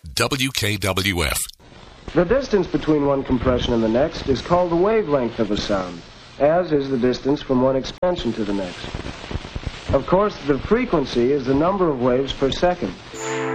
WKWF. The distance between one compression and the next is called the wavelength of a sound, as is the distance from one expansion to the next. Of course, the frequency is the number of waves per second.